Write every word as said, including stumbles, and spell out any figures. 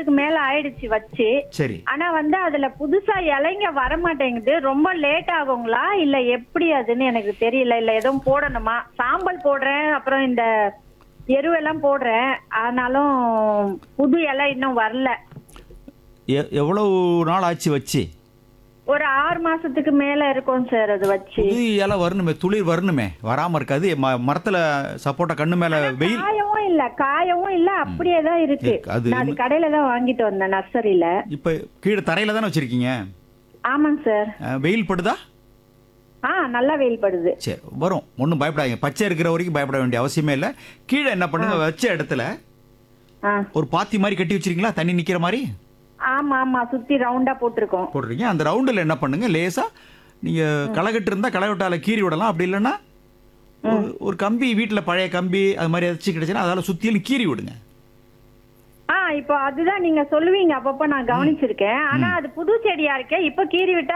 மாசத்துக்கு மேல ஆயிடுச்சு வச்சு. சரி. ஆனா வந்து அதுல புதுசா இலைங்க வர மாட்டேங்குது. ரொம்ப லேட் ஆகுங்களா இல்ல எப்படி அதுன்னு எனக்கு தெரியல. இல்ல எதுவும் போடணுமா? சாம்பல் போடுறேன், அப்புறம் இந்த எருவெல்லாம் போடுறேன். ஆனாலும் புது இலை இன்னும் வரல. எ எவ்வளவு நாள் ஆச்சு வச்சு? ஒரு ஆறு மாசத்துக்கு மேல இருக்கும் சார் அது வச்சு. புது இலை வரணுமே, துளிர் வரணுமே, வராம இருக்காது. ம மரத்துல சப்போட்டா கண்ணு மேல வெயில் காயவும் இல்ல, காயவும் இல்ல, அப்படியே தான் இருக்கு. இருக்கு. அது நான் அது கடையில தான் வாங்கிட்டு வந்தேன் நர்சரியில. இப்ப கீழே தரையில தானே வச்சிருக்கீங்க? ஆமாங்க சார். அஹ், வெயில் படுதா? ஆ நல்லா வெயில் படுது. சரி, வரும். ஒன்றும் பயப்படாதீங்க. பச்சை இருக்கிற வரைக்கும் பயப்பட வேண்டிய அவசியமே இல்லை. கீழே என்ன பண்ணுங்க, வச்ச இடத்துல ஆ ஒரு பாத்தி மாதிரி கட்டி வச்சிருக்கீங்களா, தண்ணி நிக்கிற மாதிரி ஆமா ஆமா, சுத்தி ரவுண்டா போட்டிருக்கோம். போடுறீங்க. அந்த ரவுண்டில் என்ன பண்ணுங்க, லேசா நீங்க களைகட்டு இருந்தா களைவட்டால கீறி விடலாம். அப்படி இல்லைன்னா ஒரு ஒரு கம்பி, வீட்டில் பழைய கம்பி அது மாதிரி ஏதாச்சும் கிடைச்சுன்னா அதால சுத்தியும் கீறி விடுங்க. ஆ இப்போ அதுதான் நீங்க சொல்லுவீங்க அப்பப்ப நான் கவனிச்சிருக்கேன். ஆனா அது புது செடியா இருக்கே, இப்ப கீறி விட்டா